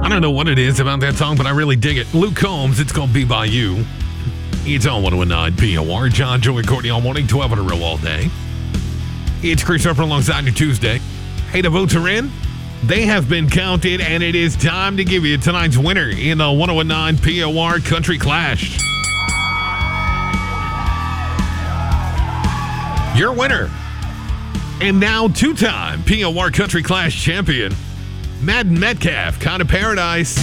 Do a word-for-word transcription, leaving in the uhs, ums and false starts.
don't know what it is about that song, but I really dig it. Luke Combs, it's called Be By You. It's on one oh nine P O R. John, Joey, Courtney all morning, twelve in a row all day. It's Chris Harper alongside your Tuesday. Hey, the votes are in. They have been counted, and it is time to give you tonight's winner in the one oh nine P O R Country Clash. Your winner, and now two-time P O R Country Clash champion, Matt Metcalf, Kind of Paradise.